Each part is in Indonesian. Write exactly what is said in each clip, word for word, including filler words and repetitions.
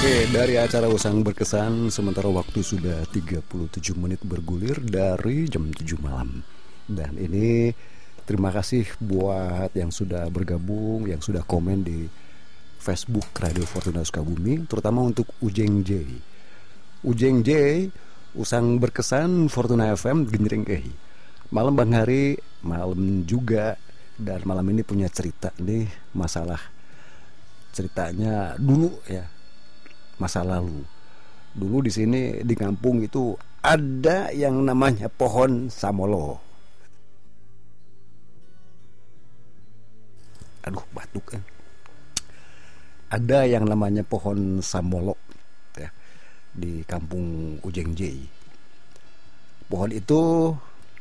Oke, dari acara Usang Berkesan, sementara waktu sudah tiga puluh tujuh menit bergulir dari jam tujuh malam. Dan ini terima kasih buat yang sudah bergabung, yang sudah komen di Facebook Radio Fortuna Sukabumi, terutama untuk Ujeng J. Ujeng J, Usang Berkesan Fortuna F M Genjreng Eh. Malam Bang Hari, malam juga, dan malam ini punya cerita nih, masalah ceritanya dulu ya. Masa lalu. Dulu di sini di kampung itu ada yang namanya pohon samolo. Aduh, batuk kan. Ada yang namanya pohon samolo ya, di kampung Ujeng J. Pohon itu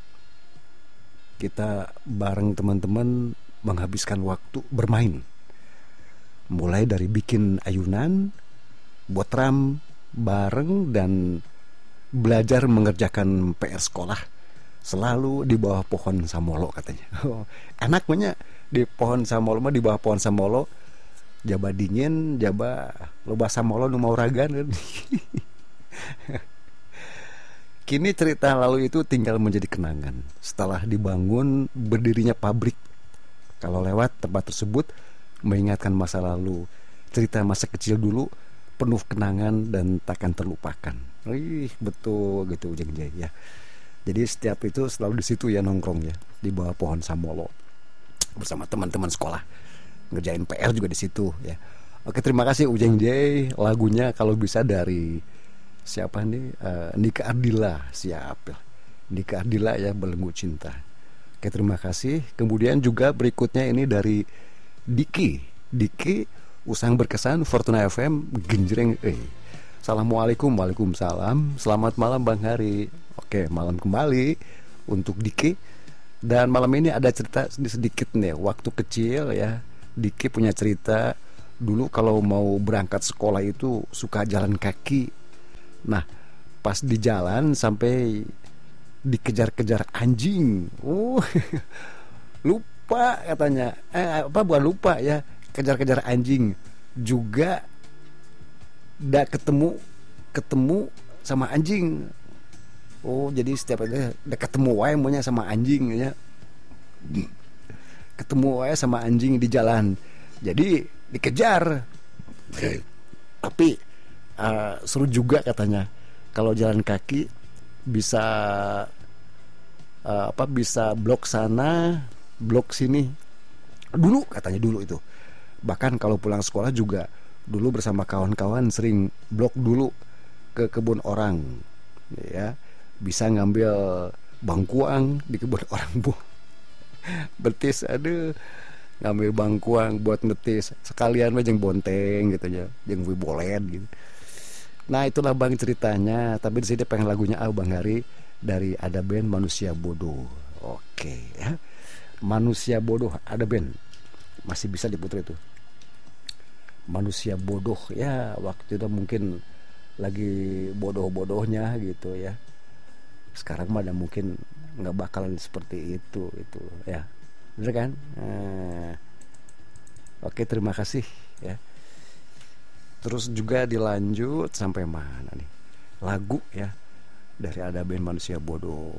kita bareng teman-teman menghabiskan waktu bermain. Mulai dari bikin ayunan, buat ram bareng, dan belajar mengerjakan P R sekolah selalu di bawah pohon samolo katanya. Oh, enak punya di pohon samolo mah, di bawah pohon samolo, jaba dingin, jaba loba samolo nu mau ragan. Kini cerita lalu itu tinggal menjadi kenangan setelah dibangun berdirinya pabrik. Kalau lewat tempat tersebut mengingatkan masa lalu, cerita masa kecil dulu, penuh kenangan dan takkan terlupakan. Ih, betul gitu Ujeng J ya. Jadi setiap itu selalu di situ ya nongkrong ya, di bawah pohon samolo bersama teman-teman sekolah, ngerjain P R juga di situ ya. Oke, terima kasih Ujeng J. Lagunya kalau bisa dari siapa nih? Uh, Nika Ardila, siap ya. Nika Ardila ya, Belenggu Cinta. Oke, terima kasih. Kemudian juga berikutnya ini dari Diki. Diki Usang Berkesan Fortuna F M Genjreng Eh. Assalamualaikum. Waalaikumsalam. Selamat malam Bang Hari. Oke, malam kembali untuk Diki. Dan malam ini ada cerita sedikit nih. Waktu kecil ya, Diki punya cerita. Dulu kalau mau berangkat sekolah itu suka jalan kaki. Nah, pas di jalan sampai dikejar-kejar anjing. Oh, lupa katanya. Eh, apa bukan lupa ya, kejar-kejar anjing juga, udah ketemu ketemu sama anjing. Oh, jadi setiap ada udah ketemu wae maunya sama anjing ya, ketemu wae sama anjing di jalan, jadi dikejar. Tapi uh, seru juga katanya kalau jalan kaki, bisa uh, apa bisa blok sana blok sini dulu katanya. Dulu itu bahkan kalau pulang sekolah juga dulu bersama kawan-kawan sering blok dulu ke kebun orang ya, bisa ngambil bangkuang di kebun orang bu betis, aduh, ngambil bangkuang buat betis sekalian mah jeung bonteng gitu ya, jeung wibolet gitu. Nah, itulah Bang ceritanya. Tapi di sini pengen lagunya ah Bang Hari dari ada band Manusia Bodoh. Oke ya, Manusia Bodoh ada band, masih bisa diputar itu. Manusia Bodoh ya, waktu itu mungkin lagi bodoh-bodohnya gitu ya. Sekarang mah mungkin nggak bakalan seperti itu itu ya, bener kan? Nah, oke, terima kasih ya. Terus juga dilanjut sampai mana nih lagu ya dari ada band Manusia Bodoh.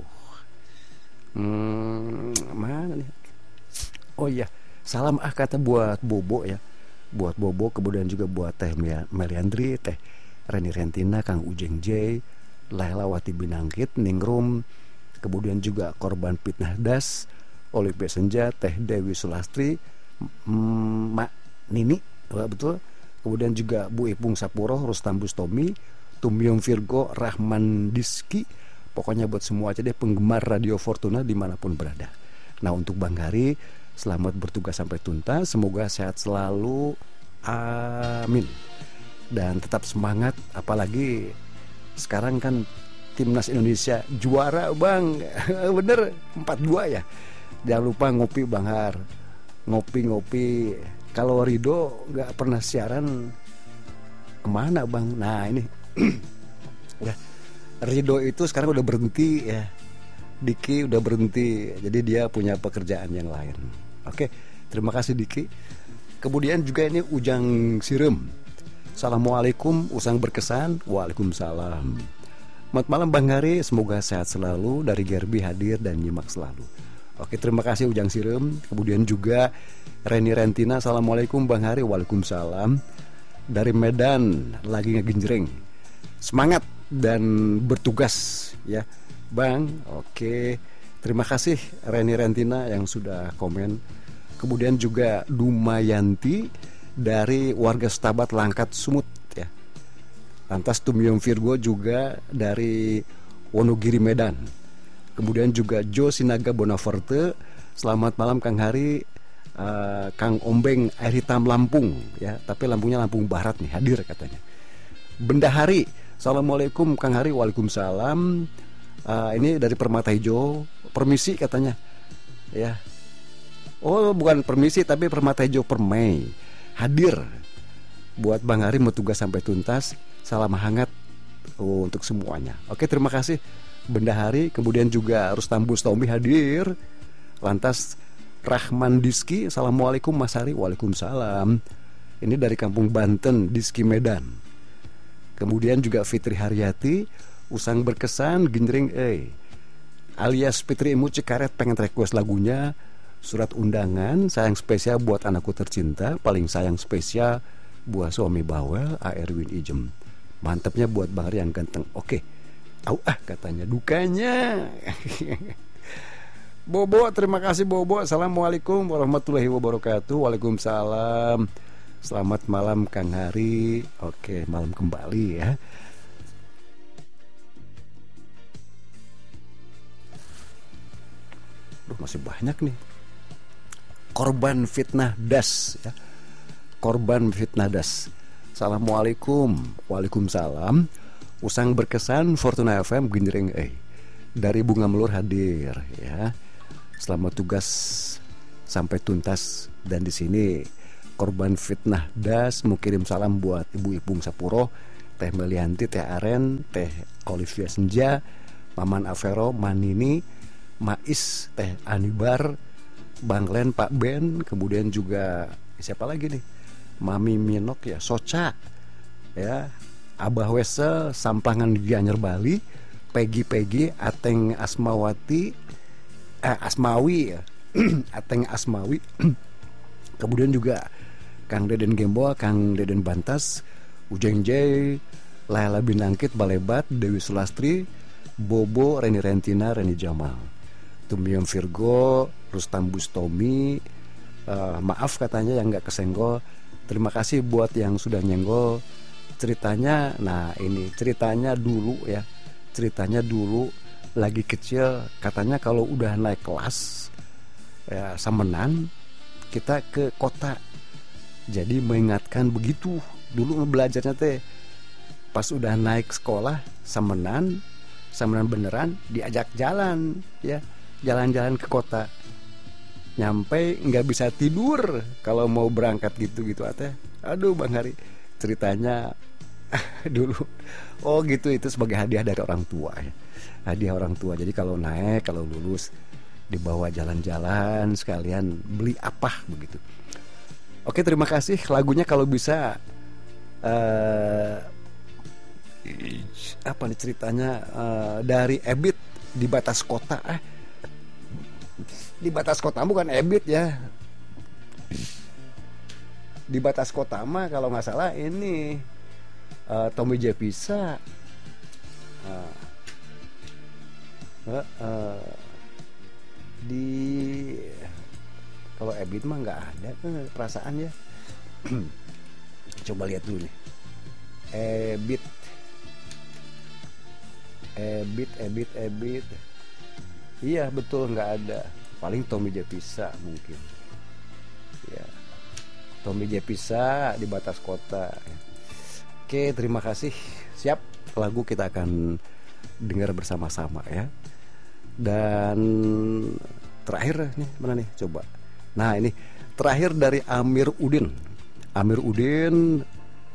Hmm, mana nih? Oh iya, salam ah kata buat Bobo ya. Buat Bobo, kemudian juga buat Teh Meliandri, Teh Reni Rentina, Kang Ujeng J, Laila Wati Binangkit, Ningrum, kemudian juga korban fitnah das, Olivia Senja, Teh Dewi Sulastri, mm, Mak Nini, betul. Kemudian juga Bu Ipung Sapuro, Rustam Bustomi, Tumyong Virgo, Rahman Diski. Pokoknya buat semua aja deh penggemar Radio Fortuna dimanapun berada. Nah, untuk Bang Hari, selamat bertugas sampai tuntas. Semoga sehat selalu, amin. Dan tetap semangat. Apalagi sekarang kan Timnas Indonesia juara Bang. Bener, empat dua ya. Jangan lupa ngopi Bang Har, ngopi-ngopi. Kalau Rido gak pernah siaran, kemana Bang? Nah ini ya, Rido itu sekarang udah berhenti ya, Diki udah berhenti, jadi dia punya pekerjaan yang lain. Oke, terima kasih Diki. Kemudian juga ini Ujang Sirem, Assalamualaikum, usang berkesan. Waalaikumsalam. Selamat malam Bang Hari, semoga sehat selalu. Dari Gerbi hadir dan nyimak selalu. Oke, terima kasih Ujang Sirem. Kemudian juga Reni Rentina, Assalamualaikum Bang Hari. Waalaikumsalam. Dari Medan, lagi ngegenjreng. Semangat dan bertugas ya Bang. Oke, terima kasih Reni Rentina yang sudah komen. Kemudian juga Dumayanti dari warga Setabat Langkat Sumut ya. Lantas Tumyong Virgo juga dari Wonogiri Medan. Kemudian juga Jo Sinaga Bonaferte, selamat malam Kang Hari. uh, Kang Ombeng air hitam Lampung ya, tapi lampunya Lampung Barat nih, hadir katanya. Benda Hari, Assalamualaikum Kang Hari. Waalaikumsalam. uh, Ini dari Permata Hijau, permisi katanya ya. Oh bukan permisi tapi Permata Hijau Permai, hadir buat Bang Hari mau tugas sampai tuntas. Salam hangat oh, untuk semuanya. Oke, terima kasih Benda Hari. Kemudian juga Rustam Bustomi hadir. Lantas Rahman Diski, Assalamualaikum Mas Hari. Waalaikumsalam. Ini dari Kampung Banten, Diski Medan. Kemudian juga Fitri Haryati, usang berkesan genjreng eh alias Fitri Imu Cikaret pengen request lagunya Surat Undangan, sayang spesial buat anakku tercinta, paling sayang spesial buat suami bawel A. Erwin Ijem. Mantapnya buat Bang Hari yang ganteng. Oke, au ah katanya dukanya. Bobo, terima kasih Bobo. Assalamualaikum warahmatullahi wabarakatuh. Waalaikumsalam. Selamat malam Kang Hari. Oke, malam kembali ya. Duh, masih banyak nih. Korban fitnah das ya. Korban fitnah das. Assalamualaikum. Waalaikumsalam. Usang berkesan Fortuna F M genjreng eh dari Bunga Melur hadir ya. Selamat tugas sampai tuntas. Dan di sini korban fitnah das mau kirim salam buat Ibu Ipung Sapuro, Teh Melianti, Teh Aren, Teh Olivia Senja, Maman Avero, Manini, Mais, Teh Anibar, Bang Len, Pak Ben. Kemudian juga siapa lagi nih, Mami Minok ya, Soca ya, Abah Wesel, Sampangan Gianyar Bali, Peggy Peggy, Ateng Asmawati, eh, Asmawi ya, Ateng Asmawi. Kemudian juga Kang Deden Gembol, Kang Deden Bantas, Ujeng Jay, Laila Binangkit, Balebat, Dewi Sulastri, Bobo, Reni Rentina, Reni Jamal, Tumyong Virgo, Rustam Bustomi. uh, Maaf katanya yang gak kesenggol. Terima kasih buat yang sudah nyenggol ceritanya. Nah ini ceritanya dulu ya. Ceritanya dulu lagi kecil, katanya kalau udah naik kelas ya, samenan kita ke kota. Jadi mengingatkan begitu. Dulu belajarnya teh pas udah naik sekolah samenan, samenan beneran diajak jalan ya, jalan-jalan ke kota. Nyampe nggak bisa tidur kalau mau berangkat gitu-gitu ate. Aduh Bang Hari, ceritanya dulu. Oh gitu, itu sebagai hadiah dari orang tua ya. Hadiah orang tua. Jadi kalau naik, kalau lulus dibawa jalan-jalan sekalian beli apa begitu. Oke, terima kasih. Lagunya kalau bisa uh, apa nih ceritanya, uh, dari Ebit di batas kota. Ah, di batas kota bukan Ebit ya. Di batas kota mah kalau nggak salah ini uh, Tommy Jepisa. Uh, uh, uh, di kalau Ebit mah nggak ada eh, perasaan ya. Coba lihat dulu nih. Ebit, Ebit, Ebit, Ebit. Iya betul nggak ada. Paling Tommy Jepisa mungkin. Ya, Tommy Jepisa di batas kota. Oke, terima kasih. Siap, lagu kita akan dengar bersama-sama ya. Dan terakhir nih mana nih coba. Nah ini terakhir dari Amir Udin. Amir Udin.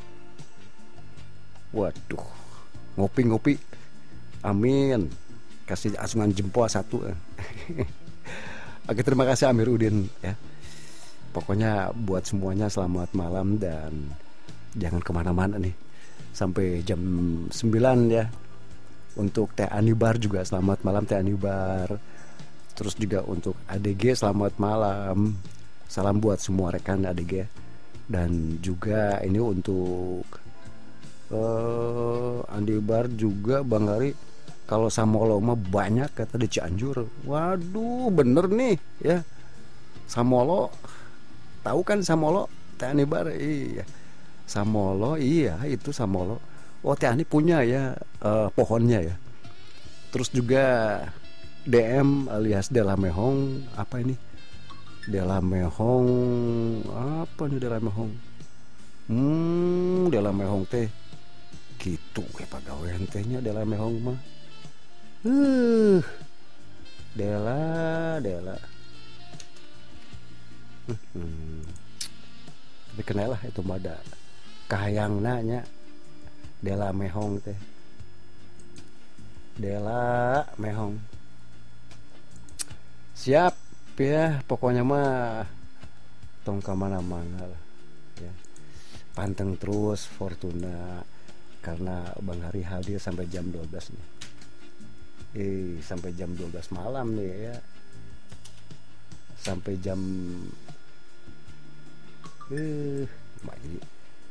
Waduh, ngopi-ngopi. Amin. Kasih asungan jempol satu. Oke, terima kasih Amir Udin ya. Pokoknya buat semuanya selamat malam dan Jangan kemana-mana nih sampai jam sembilan ya. Untuk Teh Anibar juga selamat malam Teh Anibar. Terus juga untuk A D G selamat malam. Salam buat semua rekan A D G. Dan juga ini untuk uh, Anibar juga Bang Ari. Kalau Samolo mah banyak kata di Cianjur. Waduh bener nih ya. Samolo, tahu kan Samolo? Teh Anibar iya. Samolo iya itu Samolo. Oh Teh Ani punya ya uh, pohonnya ya. Terus juga D M alias Dela Mehong. Apa ini? Dela Mehong. Apa nih Dela Mehong? Hmm Dela Mehong teh gitu ya pegawaian tehnya Dela Mehong mah. Uh, Dela Dela hmm. Tapi kenalah itu mah ada kahayang nanya Dela Mehong teh. Dela Mehong. Siap ya, pokoknya mah tong ka mana-mana lah ya. Panteng terus Fortuna karena Bang Hari hadir sampai jam dua belas nih. Eh, sampai jam dua belas malam nih ya. Sampai jam eh mak jadi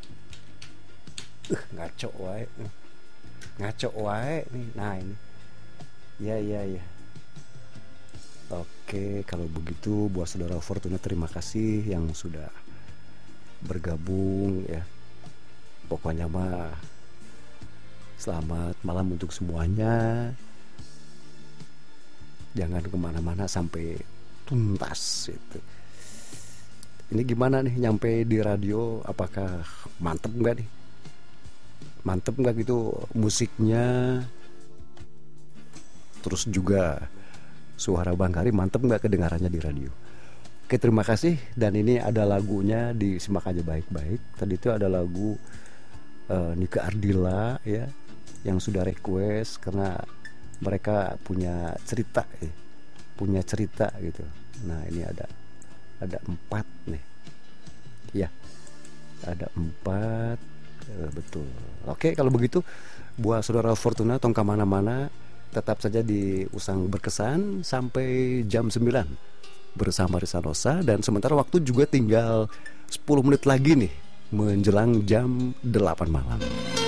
Uh, ngaco wae ngaco wae nih. Nah ini ya ya ya oke kalau begitu buat saudara Fortuna terima kasih yang sudah bergabung ya. Pokoknya mah selamat malam untuk semuanya. Jangan kemana-mana sampai tuntas itu. Ini gimana nih nyampe di radio, apakah mantep nggak nih? Mantep nggak gitu musiknya, terus juga suara Bang Hari mantep nggak kedengarannya di radio. Oke terima kasih. Dan ini ada lagunya, disimak aja baik-baik. Tadi itu ada lagu uh, Nika Ardila ya yang sudah request karena mereka punya cerita ya. punya cerita gitu. Nah ini ada ada empat nih ya, ada empat. Uh, betul. Oke kalau begitu buat saudara Fortuna tong kemana-mana tetap saja di Usang Berkesan sampai jam sembilan bersama Risa Nosa. Dan sementara waktu juga tinggal sepuluh menit lagi nih menjelang jam delapan malam.